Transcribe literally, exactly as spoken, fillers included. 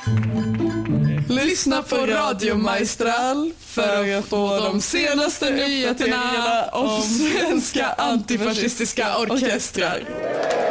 Lyssna på Radio Maestral för att få de senaste nyheterna om svenska antifascistiska orkestrar.